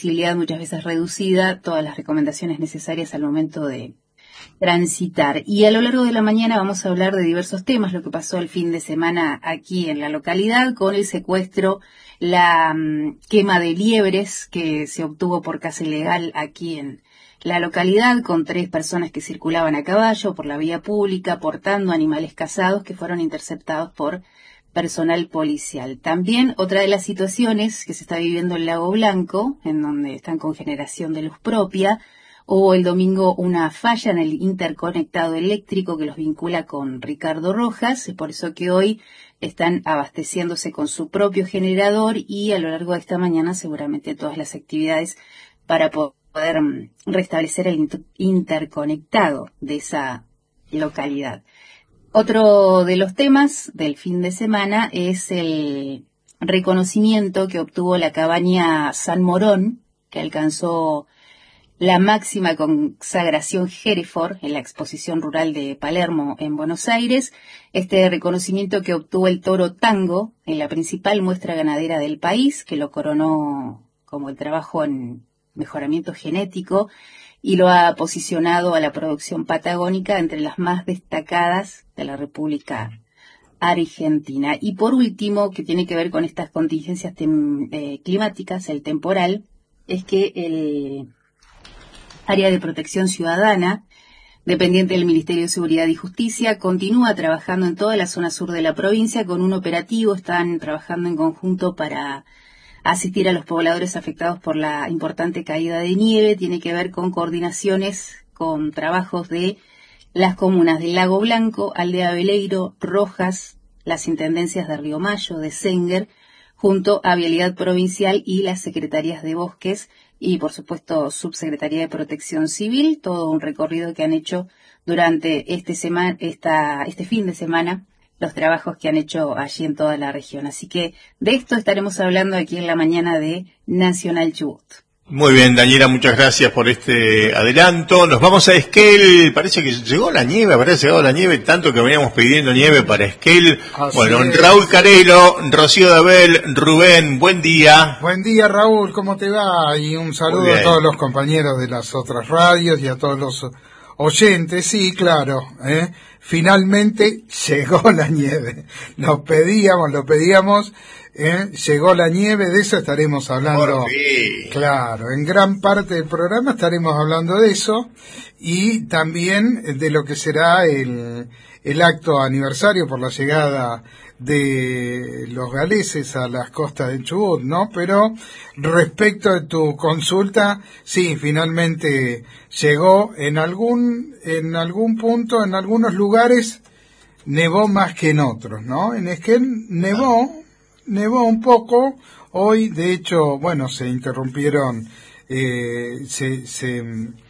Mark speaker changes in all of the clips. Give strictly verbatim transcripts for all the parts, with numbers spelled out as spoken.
Speaker 1: visibilidad muchas veces reducida, todas las recomendaciones necesarias al momento de transitar. Y a lo largo de la mañana vamos a hablar de diversos temas, lo que pasó el fin de semana aquí en la localidad, con el secuestro, la um, quema de liebres que se obtuvo por caza ilegal aquí en la localidad, con tres personas que circulaban a caballo por la vía pública, portando animales cazados que fueron interceptados por personal policial. También otra de las situaciones que se está viviendo en Lago Blanco, en donde están con generación de luz propia. Hubo el domingo una falla en el interconectado eléctrico que los vincula con Ricardo Rojas, es por eso que hoy están abasteciéndose con su propio generador y a lo largo de esta mañana seguramente todas las actividades para poder restablecer el interconectado de esa localidad. Otro de los temas del fin de semana es el reconocimiento que obtuvo la cabaña San Morón, que alcanzó la máxima consagración Hereford en la exposición rural de Palermo en Buenos Aires. Este reconocimiento que obtuvo el toro Tango en la principal muestra ganadera del país, que lo coronó como el trabajo en mejoramiento genético y lo ha posicionado a la producción patagónica entre las más destacadas de la República Argentina. Y por último, que tiene que ver con estas contingencias tem- eh, climáticas, el temporal, es que el Área de Protección Ciudadana, dependiente del Ministerio de Seguridad y Justicia, continúa trabajando en toda la zona sur de la provincia con un operativo. Están trabajando en conjunto para asistir a los pobladores afectados por la importante caída de nieve. Tiene que ver con coordinaciones, con trabajos de las comunas del Lago Blanco, Aldea Veleiro, Rojas, las intendencias de Río Mayo, de Senguer, junto a Vialidad Provincial y las secretarías de Bosques y, por supuesto, Subsecretaría de Protección Civil. Todo un recorrido que han hecho durante este, sema- esta, este fin de semana, los trabajos que han hecho allí en toda la región. Así que de esto estaremos hablando aquí en la mañana de Nacional Chubut.
Speaker 2: Muy bien, Daniela, muchas gracias por este adelanto. Nos vamos a Esquel. Parece que llegó la nieve, parece que llegó la nieve, tanto que veníamos pidiendo nieve para Esquel.
Speaker 3: Así
Speaker 2: bueno,
Speaker 3: es.
Speaker 2: Raúl Carelo, Rocío Dabel, Rubén, buen día.
Speaker 3: Buen día, Raúl, ¿cómo te va? Y un saludo a todos los compañeros de las otras radios y a todos los oyentes. Sí, claro, ¿eh? Finalmente llegó la nieve. Lo pedíamos, lo pedíamos, ¿eh? Llegó la nieve, de eso estaremos hablando. Claro, en gran parte del programa estaremos hablando de eso y también de lo que será el, el acto aniversario por la llegada de los galeses a las costas del Chubut, ¿no? Pero respecto de tu consulta, sí, finalmente llegó en algún en algún punto, en algunos lugares nevó más que en otros, ¿no? En Esquel nevó, nevó un poco. Hoy, de hecho, bueno, se interrumpieron, eh, se, se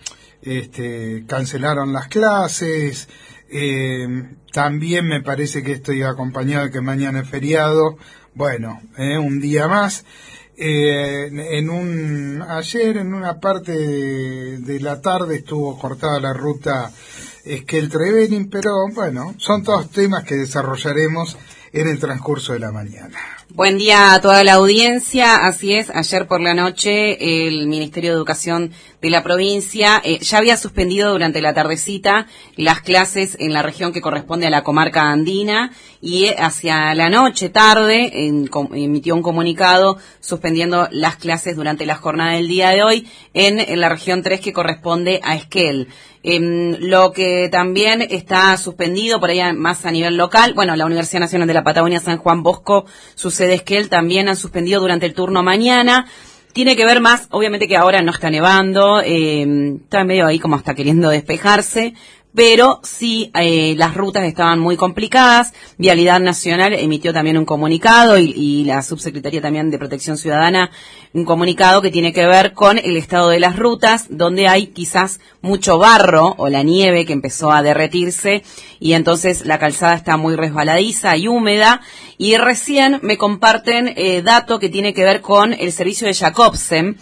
Speaker 3: este, cancelaron las clases. Eh, también me parece que esto iba acompañado de que mañana es feriado. Bueno, eh, un día más. Eh, en un ayer en una parte de, de la tarde estuvo cortada la ruta Esquel-Trevelin, pero bueno, son todos temas que desarrollaremos en el transcurso de la mañana.
Speaker 4: Buen día a toda la audiencia. Así es, ayer por la noche el Ministerio de Educación de la provincia eh, ya había suspendido durante la tardecita las clases en la región que corresponde a la comarca andina y eh, hacia la noche tarde en, com, emitió un comunicado suspendiendo las clases durante la jornada del día de hoy en, en la región tres que corresponde a Esquel. Eh, lo que también está suspendido por ahí más a nivel local, bueno, la Universidad Nacional de la Patagonia San Juan Bosco, su sede Esquel, también han suspendido durante el turno mañana. Tiene que ver más, obviamente que ahora no está nevando, eh, está medio ahí como hasta queriendo despejarse, pero sí eh, las rutas estaban muy complicadas. Vialidad Nacional emitió también un comunicado y, y la Subsecretaría también de Protección Ciudadana un comunicado que tiene que ver con el estado de las rutas, donde hay quizás mucho barro o la nieve que empezó a derretirse y entonces la calzada está muy resbaladiza y húmeda. Y recién me comparten eh, dato que tiene que ver con el servicio de Jacobsen.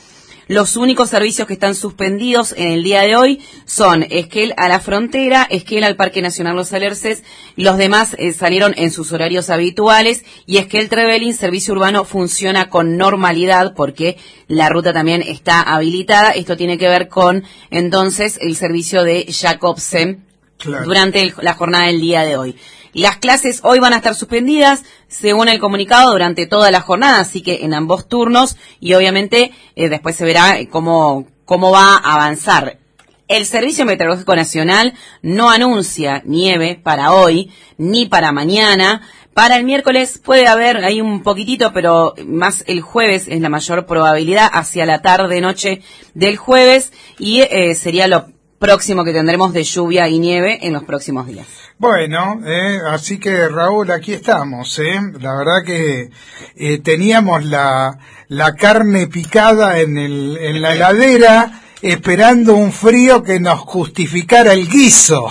Speaker 4: Los únicos servicios que están suspendidos en el día de hoy son Esquel a la Frontera, Esquel al Parque Nacional Los Alerces, los demás eh, salieron en sus horarios habituales, y Esquel Trevelin, servicio urbano, funciona con normalidad porque la ruta también está habilitada. Esto tiene que ver con, entonces, el servicio de Jacobsen, claro, durante el, la jornada del día de hoy. Las clases hoy van a estar suspendidas, según el comunicado, durante toda la jornada, así que en ambos turnos, y obviamente eh, después se verá cómo, cómo va a avanzar. El Servicio Meteorológico Nacional no anuncia nieve para hoy, ni para mañana. Para el miércoles puede haber ahí un poquitito, pero más el jueves es la mayor probabilidad, hacia la tarde-noche del jueves, y eh, sería lo próximo que tendremos de lluvia y nieve en los próximos días.
Speaker 3: Bueno, eh, así que Raúl, aquí estamos, eh. La verdad que eh, teníamos la, la carne picada en, el, en la heladera, esperando un frío que nos justificara el guiso.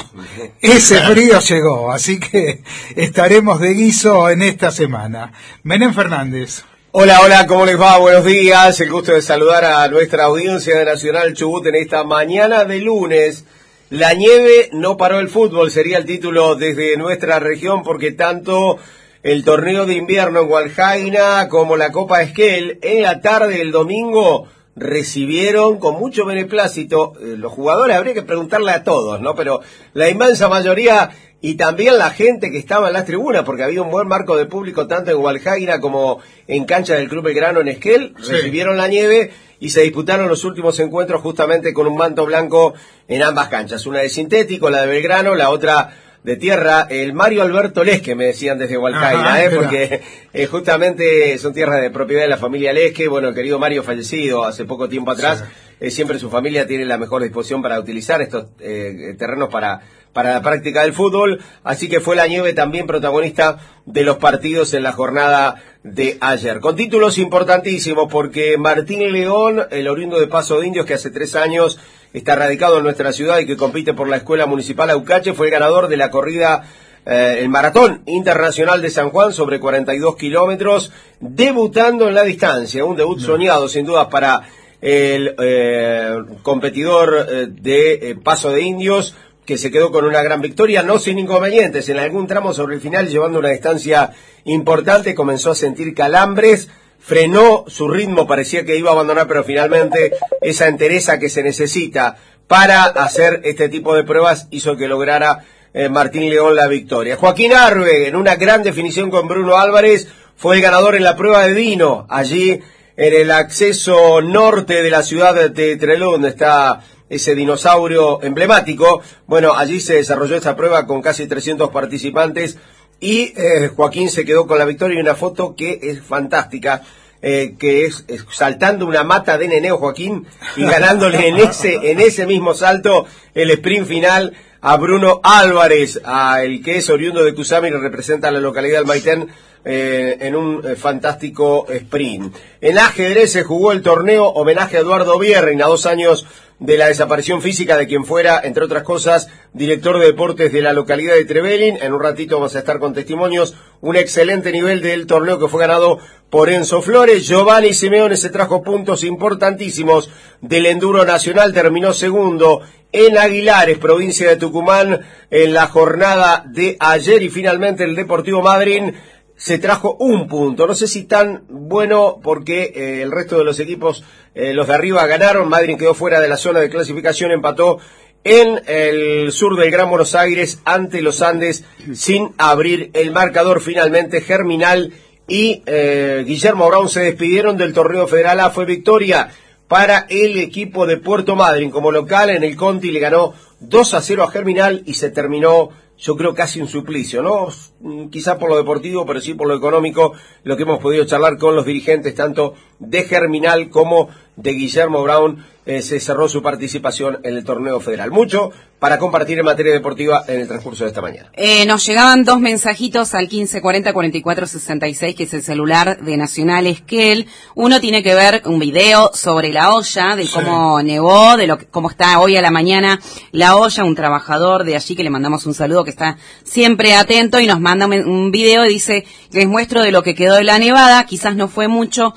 Speaker 3: Ese frío llegó, así que estaremos de guiso en esta semana. Menem Fernández.
Speaker 5: Hola, hola, ¿cómo les va? Buenos días. El gusto de saludar a nuestra audiencia de Nacional Chubut en esta mañana de lunes. La nieve no paró el fútbol, sería el título desde nuestra región, porque tanto el torneo de invierno en Hualjaina como la Copa Esquel en la tarde del domingo recibieron con mucho beneplácito eh, los jugadores. Habría que preguntarle a todos, ¿no? Pero la inmensa mayoría, y también la gente que estaba en las tribunas, porque había un buen marco de público tanto en Hualjaina como en cancha del Club Belgrano en Esquel, sí, recibieron la nieve y se disputaron los últimos encuentros justamente con un manto blanco en ambas canchas. Una de sintético, la de Belgrano, la otra de tierra. El Mario Alberto Lesque, me decían desde Hualjaina, Ajá, eh, porque eh, justamente son tierras de propiedad de la familia Lesque. Bueno, el querido Mario, fallecido hace poco tiempo atrás, sí, eh, siempre su familia tiene la mejor disposición para utilizar estos eh, terrenos para para la práctica del fútbol, así que fue la nieve también protagonista de los partidos en la jornada de ayer. Con títulos importantísimos, porque Martín León, el oriundo de Paso de Indios, que hace tres años está radicado en nuestra ciudad y que compite por la Escuela Municipal Aucache, fue el ganador de la corrida, eh, el Maratón Internacional de San Juan, sobre cuarenta y dos kilómetros, debutando en la distancia, un debut soñado sin duda para el eh, competidor eh, de eh, Paso de Indios, que se quedó con una gran victoria, no sin inconvenientes. En algún tramo sobre el final, llevando una distancia importante, comenzó a sentir calambres, frenó su ritmo, parecía que iba a abandonar, pero finalmente esa entereza que se necesita para hacer este tipo de pruebas hizo que lograra eh, Martín León la victoria. Joaquín Arbe, en una gran definición con Bruno Álvarez, fue el ganador en la prueba de vino, allí en el acceso norte de la ciudad de Trelew, donde está ese dinosaurio emblemático. Bueno, allí se desarrolló esta prueba con casi trescientos participantes y eh, Joaquín se quedó con la victoria, y una foto que es fantástica, eh, que es, es saltando una mata de neneo Joaquín y ganándole en ese en ese mismo salto el sprint final a Bruno Álvarez, a el que es oriundo de Cusami y representa a la localidad del Maitén, eh, en un eh, fantástico sprint. En ajedrez se jugó el torneo homenaje a Eduardo Bierrin, a dos años de la desaparición física de quien fuera, entre otras cosas, director de deportes de la localidad de Trevelin. En un ratito vamos a estar con testimonios. Un excelente nivel del torneo que fue ganado por Enzo Flores. Giovanni Simeone se trajo puntos importantísimos del enduro nacional, terminó segundo en Aguilares, provincia de Tucumán, en la jornada de ayer, y finalmente el Deportivo Madryn se trajo un punto. No sé si tan bueno, porque eh, el resto de los equipos, eh, los de arriba, ganaron. Madryn quedó fuera de la zona de clasificación, empató en el sur del Gran Buenos Aires ante los Andes sin abrir el marcador. Finalmente Germinal y eh, Guillermo Brown se despidieron del torneo federal A. Fue victoria para el equipo de Puerto Madryn como local. En el Conti le ganó dos a cero a Germinal y se terminó, yo creo, casi un suplicio, ¿no? Quizá por lo deportivo, pero sí por lo económico, lo que hemos podido charlar con los dirigentes tanto de Germinal como de Guillermo Brown. Eh, se cerró su participación en el torneo federal. Mucho para compartir en materia deportiva en el transcurso de esta mañana.
Speaker 4: Eh, nos llegaban dos mensajitos al quince cuarenta cuarenta y cuatro sesenta y seis, que es el celular de Nacional Esquel. Uno tiene que ver un video sobre la olla, de cómo sí. nevó, de lo que, cómo está hoy a la mañana la olla. Un trabajador de allí, que le mandamos un saludo, que está siempre atento, y nos manda un video y dice: les muestro de lo que quedó de la nevada. Quizás no fue mucho, pero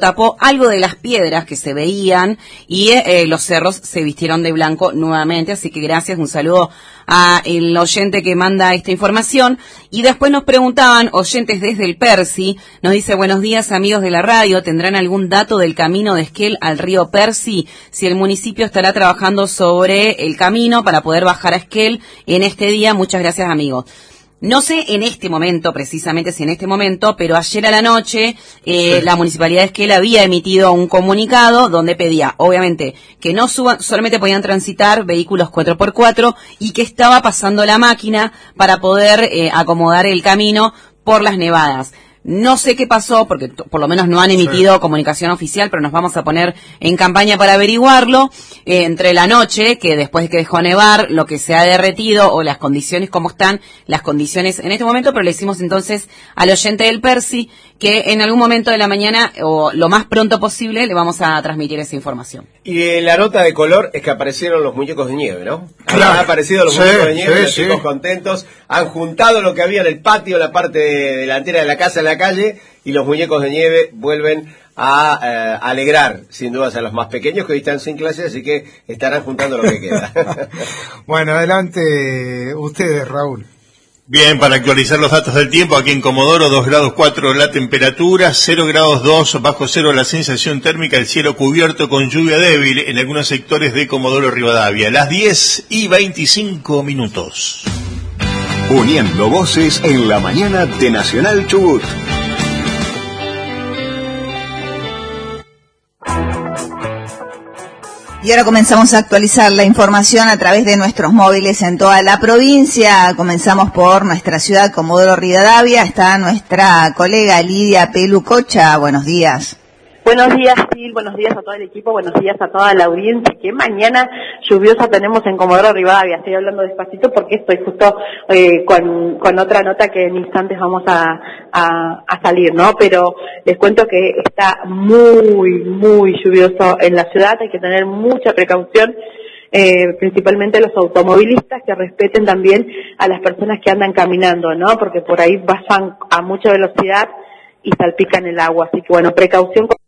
Speaker 4: tapó algo de las piedras que se veían y eh, los cerros se vistieron de blanco nuevamente, así que gracias, un saludo a el oyente que manda esta información. Y después nos preguntaban, oyentes desde el Percy, nos dice, buenos días amigos de la radio, ¿tendrán algún dato del camino de Esquel al río Percy? Si el municipio estará trabajando sobre el camino para poder bajar a Esquel en este día, muchas gracias amigos. No sé en este momento, precisamente si en este momento, pero ayer a la noche eh, sí. la Municipalidad de Esquel había emitido un comunicado donde pedía, obviamente, que no suban, solamente podían transitar vehículos cuatro por cuatro y que estaba pasando la máquina para poder eh, acomodar el camino por las nevadas. No sé qué pasó, porque t- por lo menos no han emitido sí. comunicación oficial, pero nos vamos a poner en campaña para averiguarlo. Eh, entre la noche, que después de que dejó nevar, lo que se ha derretido, o las condiciones como están, las condiciones en este momento, pero le decimos entonces al oyente del Percy que en algún momento de la mañana, o lo más pronto posible, le vamos a transmitir esa información.
Speaker 5: Y eh, la nota de color es que aparecieron los muñecos de nieve, ¿no?
Speaker 3: Claro.
Speaker 5: Han aparecido los
Speaker 3: sí,
Speaker 5: muñecos de nieve,
Speaker 3: sí,
Speaker 5: los
Speaker 3: sí.
Speaker 5: chicos contentos, han juntado lo que había en el patio, la parte delantera de la casa, en la calle, y los muñecos de nieve vuelven a eh, alegrar, sin dudas, a los más pequeños que hoy están sin clase, así que estarán juntando lo que queda.
Speaker 3: Bueno, adelante ustedes, Raúl.
Speaker 2: Bien, para actualizar los datos del tiempo, aquí en Comodoro, dos grados cuatro la temperatura, cero grados dos bajo cero la sensación térmica, el cielo cubierto con lluvia débil en algunos sectores de Comodoro Rivadavia. Las diez y veinticinco minutos.
Speaker 6: Uniendo voces en la mañana de Nacional Chubut.
Speaker 7: Y ahora comenzamos a actualizar la información a través de nuestros móviles en toda la provincia. Comenzamos por nuestra ciudad, Comodoro Rivadavia. Está nuestra colega Lidia Pelucocha. Buenos días.
Speaker 8: Buenos días, Sil, buenos días a todo el equipo, buenos días a toda la audiencia. Qué mañana lluviosa tenemos en Comodoro Rivadavia. Estoy hablando despacito porque estoy justo eh, con, con otra nota que en instantes vamos a, a, a salir, ¿no? Pero les cuento que está muy, muy lluvioso en la ciudad. Hay que tener mucha precaución, eh, principalmente los automovilistas, que respeten también a las personas que andan caminando, ¿no? Porque por ahí pasan a mucha velocidad y salpican el agua. Así que bueno, precaución con